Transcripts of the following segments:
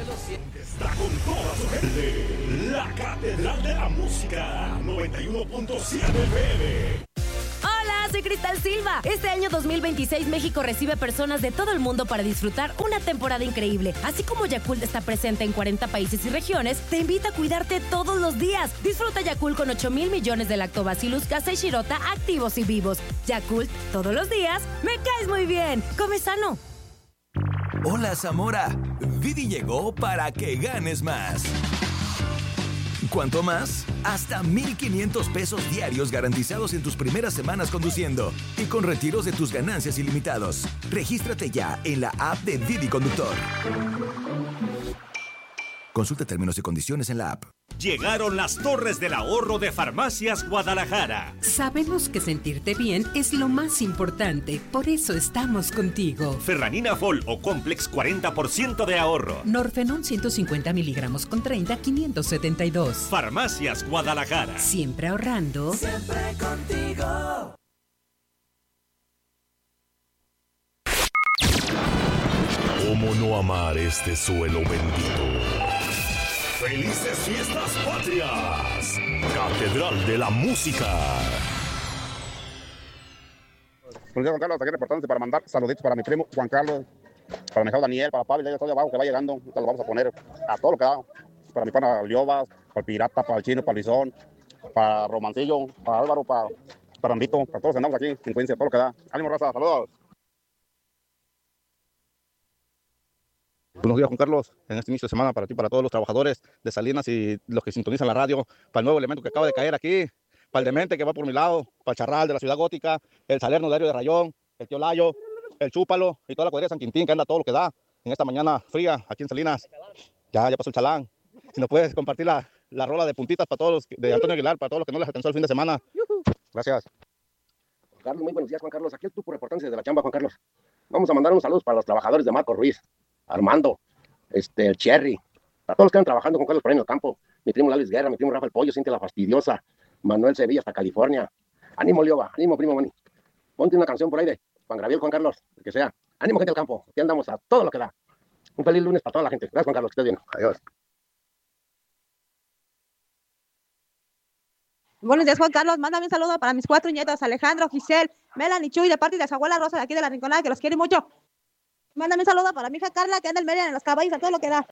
Está con toda su gente. La Catedral de la Música, 91.7 FM. Hola, soy Cristal Silva. Este año 2026 México recibe personas de todo el mundo para disfrutar una temporada increíble. Así como Yakult está presente en 40 países y regiones, te invita a cuidarte todos los días. Disfruta Yakult con 8,000 millones de lactobacillus casei shirota activos y vivos. Yakult, todos los días, me caes muy bien. Come sano. Hola, Zamora. Didi llegó para que ganes más. ¿Cuánto más? Hasta 1,500 pesos diarios garantizados en tus primeras semanas conduciendo y con retiros de tus ganancias ilimitados. Regístrate ya en la app de Didi Conductor. Consulta términos y condiciones en la app. Llegaron las Torres del Ahorro de Farmacias Guadalajara. Sabemos que sentirte bien es lo más importante, por eso estamos contigo. Ferranina Fol o Complex 40% de ahorro. Norfenón 150 miligramos con 30, 572. Farmacias Guadalajara. Siempre ahorrando. Siempre contigo. ¿Cómo no amar este suelo bendito? ¡Felices Fiestas Patrias! Catedral de la Música. Buenos días, Juan Carlos, aquí reportándose para mandar saluditos para mi primo Juan Carlos, para mi hijo Daniel, para Pablo, ya todo de abajo que va llegando, lo vamos a poner a todo lo que da, para mi pana Liobas, para el Pirata, para el Chino, para el Lizón, para Romancillo, para Álvaro, para Rambito, para todos andamos aquí, en Cuencia, todo lo que da. Ánimo, raza, saludos. Buenos días, Juan Carlos, en este inicio de semana para ti, para todos los trabajadores de Salinas y los que sintonizan la radio, para el nuevo elemento que acaba de caer aquí, para el Demente que va por mi lado, para el Charral de la Ciudad Gótica, el Salerno Diario de Rayón, el Tío Layo, el Chúpalo y toda la cuadrilla de San Quintín que anda todo lo que da en esta mañana fría aquí en Salinas. Ya pasó el chalán. Si nos puedes compartir la rola de puntitas para todos los de Antonio Aguilar, para todos los que no les alcanzó el fin de semana. Gracias. Carlos, muy buenos días, Juan Carlos. Aquí el Tupo reportándose de la chamba, Juan Carlos. Vamos a mandar un saludo para los trabajadores de Marco Ruiz, Armando, el Cherry, para todos los que están trabajando con Carlos por ahí en el campo. Mi primo Lales Guerra, mi primo Rafael Pollo, Cintia la Fastidiosa, Manuel Sevilla hasta California. Ánimo, Lioba, ánimo, primo Mani. Ponte una canción por ahí de Juan Gabriel, Juan Carlos, el que sea. Ánimo, gente del campo, aquí andamos a todo lo que da. Un feliz lunes para toda la gente. Gracias, Juan Carlos, que estés bien. Adiós. Buenos días, Juan Carlos. Mándame un saludo para mis 4 nietos, Alejandro, Giselle, Melanie, Chuy, de parte de su abuela Rosa, de aquí de la Rinconada, que los quiere mucho. Mándame un saludo para mi hija Carla, que anda en Mérida, en los caballos, a todo lo que da.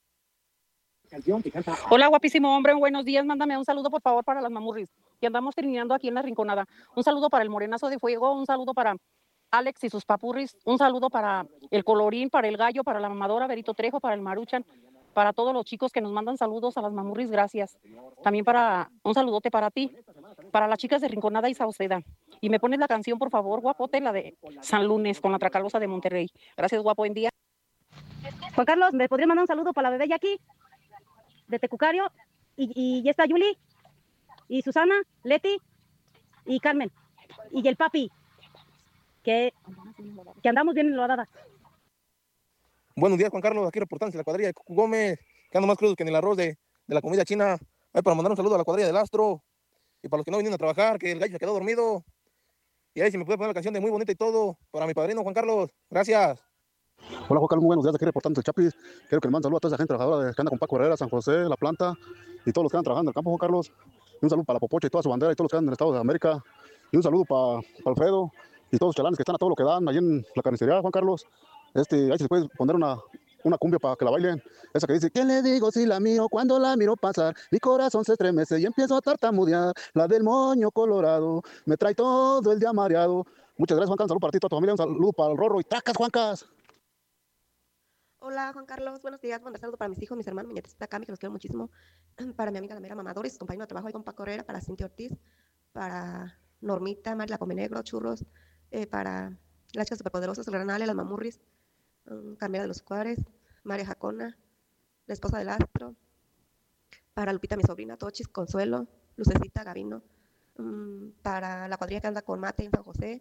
Hola, guapísimo hombre, buenos días. Mándame un saludo, por favor, para las mamurris, que andamos terminando aquí en la Rinconada. Un saludo para el Morenazo de Fuego, un saludo para Alex y sus papurris, un saludo para el Colorín, para el Gallo, para la mamadora Berito Trejo, para el Maruchan, para todos los chicos que nos mandan saludos a las mamurris, gracias. También un saludote para ti, para las chicas de Rinconada y Sauceda. Y me pones la canción, por favor, guapote, la de San Lunes, con la Tracalosa de Monterrey. Gracias, guapo, buen día. Juan Carlos, ¿me podría mandar un saludo para la bebé Jackie, de Tecucario, y ya está Yuli, y Susana, Leti, y Carmen, y el papi, que andamos bien enlodadas. Buenos días, Juan Carlos, aquí reportándose la cuadrilla de Cucu Gómez, que ando más crudo que en el arroz de la comida china. Ahí para mandar un saludo a la cuadrilla del Astro, y para los que no vinieron a trabajar, que el gallo se quedó dormido. Y ahí si me puede poner la canción de Muy Bonita y Todo, para mi padrino Juan Carlos. Gracias. Hola, Juan Carlos, muy buenos días, aquí reportando el Chapis. Quiero que le mande un saludo a toda esa gente trabajadora que anda con Paco Herrera, San José, La Planta, y todos los que andan trabajando en el campo, Juan Carlos. Y un saludo para la Popocha y toda su bandera, y todos los que andan en el Estado de América. Y un saludo para Alfredo y todos los chalanes que están a todo lo que dan ahí en la carnicería, Juan Carlos. Ahí se puede poner una cumbia para que la bailen. Esa que dice, ¿qué le digo si la miro? Cuando la miro pasar, mi corazón se estremece y empiezo a tartamudear. La del moño colorado me trae todo el día mareado. Muchas gracias, Juan Carlos. Un saludo para ti, toda tu familia. Un saludo para el Rorro y tracas, Juancas. Hola, Juan Carlos. Buenos días. Un saludo para mis hijos, mis hermanos, mi nietecita Cami, que los quiero muchísimo. Para mi amiga la Mera Mamadores, compañero de trabajo ahí con Paco Herrera, para Cintia Ortiz, para Normita, Marla Comenegro, Churros, para las chicas superpoderosas, el Granale, las Mamurris, Carmela de los Juárez, María Jacona, la esposa del Astro, para Lupita, mi sobrina, Tochis, Consuelo, Lucecita, Gavino, para la cuadrilla que anda con Mate en San José,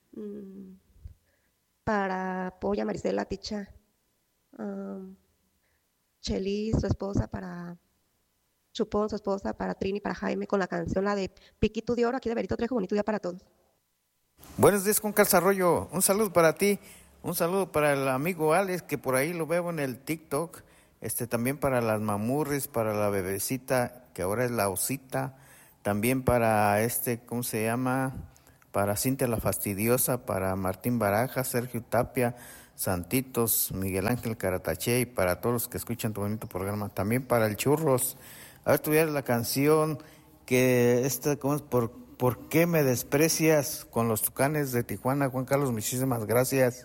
para Polla, Marisela, Ticha, Chelis, su esposa, para Chupón, su esposa, para Trini, para Jaime, con la canción, la de Piquito de Oro, aquí de Berito Trejo, bonito día para todos. Buenos días, con Calzarroyo, un saludo para ti, un saludo para el amigo Alex, que por ahí lo veo en el TikTok, También para las mamurris, para la bebecita, que ahora es la osita. También para ¿cómo se llama? Para Cintia la Fastidiosa, para Martín Baraja, Sergio Tapia, Santitos, Miguel Ángel Caratache y para todos los que escuchan tu bonito programa. También para el Churros. A ver, tuviera la canción que ¿cómo es? ¿Por qué me desprecias? Con los Tucanes de Tijuana. Juan Carlos, muchísimas gracias.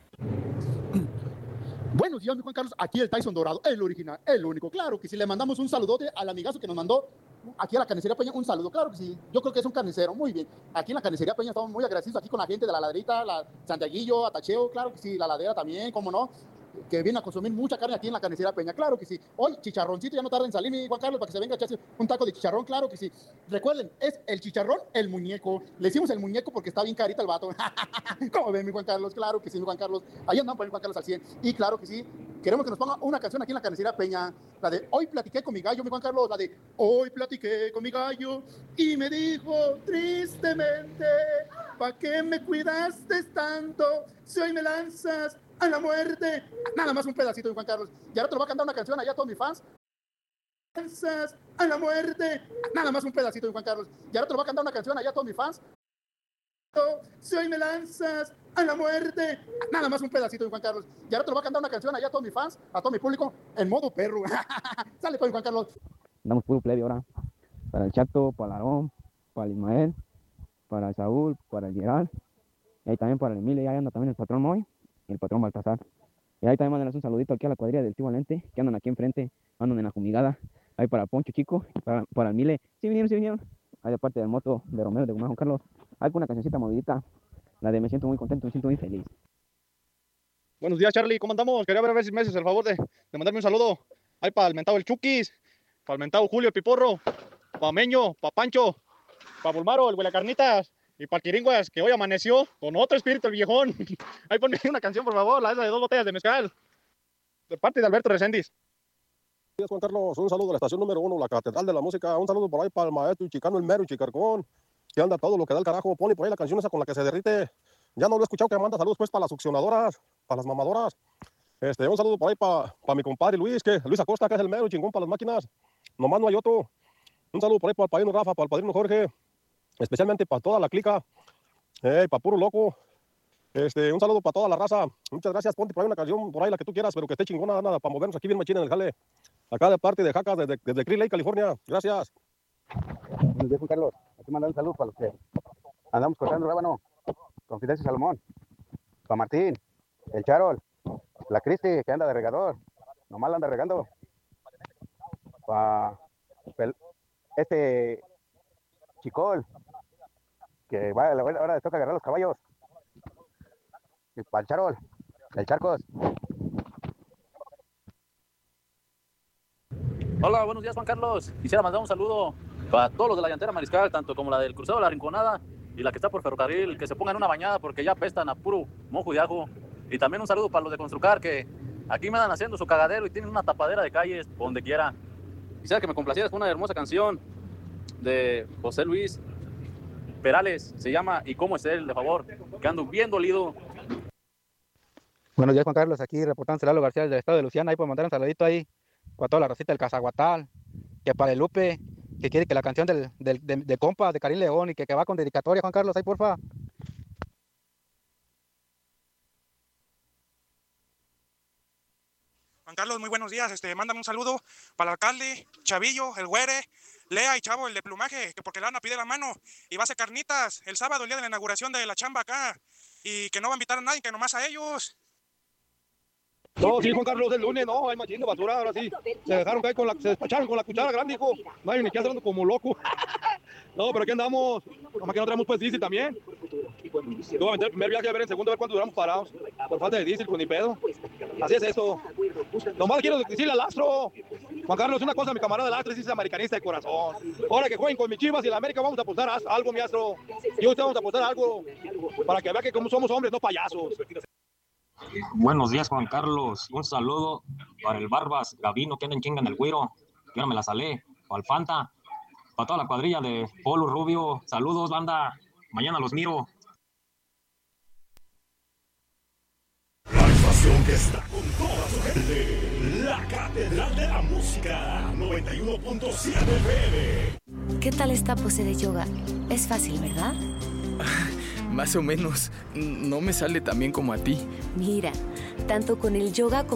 Buenos días, mi Juan Carlos. Aquí el Tyson Dorado, el original, el único. Claro que sí, le mandamos un saludote al amigazo que nos mandó aquí a la Carnicería Peña. Un saludo, claro que sí. Yo creo que es un carnicero, muy bien. Aquí en la Carnicería Peña estamos muy agradecidos aquí con la gente de la Laderita, la Santiaguillo, Atacheo, claro que sí, la Ladera también, cómo no, que viene a consumir mucha carne aquí en la Carnicería Peña, claro que sí. Hoy, chicharroncito, ya no tarda en salir, mi Juan Carlos, para que se venga a echarse un taco de chicharrón, claro que sí. Recuerden, es el chicharrón, el muñeco. Le decimos el muñeco porque está bien carita el vato. ¿Cómo ven, mi Juan Carlos? Claro que sí, mi Juan Carlos. Ahí andamos por el Juan Carlos al 100. Y claro que sí, queremos que nos ponga una canción aquí en la Carnicería Peña. La de Hoy platiqué con mi gallo, mi Juan Carlos. La de Hoy platiqué con mi gallo y me dijo tristemente, ¿pa' qué me cuidaste tanto si hoy me lanzas a la muerte? Nada más un pedacito, mi Juan Carlos. Y ahora te lo voy a cantar una canción allá a todos mis fans. Lanzas a la muerte. Nada más un pedacito, mi Juan Carlos. Y ahora te lo voy a cantar una canción allá a todos mis fans. Si hoy me lanzas a la muerte. Nada más un pedacito, mi Juan Carlos. Y ahora te lo voy a cantar una canción allá a todos mis fans, a todo mi público, en modo perro. Sale pues, mi Juan Carlos. Damos puro plebe ahora. Para el Chato, para el Aarón, para el Ismael, para el Saúl, para el Gerald. Y ahí también para el Emilio. Y ahí anda también el patrón Moy y el patrón Baltasar. Y ahí también mandan un saludito aquí a la cuadrilla del Tío Valente, que andan aquí enfrente, andan en la fumigada. Ahí para Poncho Chico, para el Mile. Sí vinieron. Ahí de parte del moto de Romero de Guzmán, Juan Carlos. Hay una cancioncita movidita, la de me siento muy contento, me siento muy feliz. Buenos días, Charlie, ¿cómo andamos? Quería ver si me haces el favor de mandarme un saludo. Ahí para el mentado el Chuquis, para el mentado Julio el Piporro, para Meño, para Pancho, para Bulmaro el Huele Carnitas y para Quiringuas, que hoy amaneció con otro espíritu el viejón. Ahí ponme una canción, por favor, la de 2 botellas de mezcal. De parte de Alberto Reséndiz. Buenos días, Juan Carlos. Un saludo a la estación número 1, la Catedral de la Música. Un saludo por ahí para el maestro y chicano, el mero y chicarcón, que anda todo lo que da el carajo. Pone por ahí la canción esa con la que se derrite. Ya no lo he escuchado, que manda saludos pues para las succionadoras, para las mamadoras. Un saludo por ahí para mi compadre Luis Acosta, que es el mero chingón para las máquinas. Nomás no hay otro. Un saludo por ahí para el padrino Rafa, para el padrino Jorge, especialmente para toda la clica, para puro loco. Un saludo para toda la raza. Muchas gracias. Ponte por ahí una canción, por ahí la que tú quieras, pero que esté chingona, nada, para movernos aquí bien machina en el jale. Acá de parte de Jacas, desde Cree Lake, California. Gracias. Buenos días, Juan Carlos. Aquí mandar un saludo para los que andamos cortando rábano. Confidencia Salomón. Para Martín, el Charol, la Cristi, que anda de regador. Nomás la anda regando. Para Chicol, que va a la hora le toca agarrar los caballos. Y para el Charol, el Charcos. Hola, buenos días, Juan Carlos. Quisiera mandar un saludo para todos los de la llantera Mariscal, tanto como la del Cruzado de la Rinconada y la que está por Ferrocarril, que se pongan una bañada porque ya apestan a puro mojo y ajo. Y también un saludo para los de Construcar, que aquí me andan haciendo su cagadero y tienen una tapadera de calles por donde quiera. Quisiera que me complacieras con una hermosa canción de José Luis Perales, se llama ¿Y cómo es él? De favor, que ando bien dolido. Buenos días, Juan Carlos. Aquí reportando Lalo García del estado de Luciana. Ahí por mandar un saludito ahí para toda la racita del Cazaguatal, que para el Lupe, que quiere que la canción de compa de Karim León y que va con dedicatoria, Juan Carlos, ahí porfa. Juan Carlos, muy buenos días. Mándame un saludo para el alcalde, Chavillo, el Güere, Lea y Chavo, el de plumaje, que porque le van a pedir la mano y va a hacer carnitas el sábado, el día de la inauguración de la chamba acá, y que no va a invitar a nadie, que nomás a ellos. No, sí, Juan Carlos, el lunes, no, hay machín de basura, ahora sí. Se dejaron caer se despacharon con la cuchara grande, hijo. No hay ni que hacer como loco. No, pero aquí andamos. Nomás que no traemos pues diésel también. Yo voy a meter el primer viaje a ver el segundo, a ver cuánto duramos parados. Por falta de diésel, pues ni pedo. Así es eso. Nomás quiero decirle al Astro. Juan Carlos, una cosa, mi camarada del Astro es americanista de corazón. Ahora que jueguen con mis Chivas y la América, vamos a apostar algo, mi Astro. Y usted vamos a apostar algo. Para que vea que como somos hombres, no payasos. Buenos días, Juan Carlos. Un saludo para el Barbas Gavino, que anda en chinga en el Güiro. Yo no me la salé. Para el Fanta. Para toda la cuadrilla de Polo Rubio. Saludos, banda. Mañana los miro. La estación que está con toda su gente. La Catedral de la Música, 91.7 FM. ¿Qué tal esta pose de yoga? Es fácil, ¿verdad? Más o menos. No me sale tan bien como a ti. Mira, tanto con el yoga como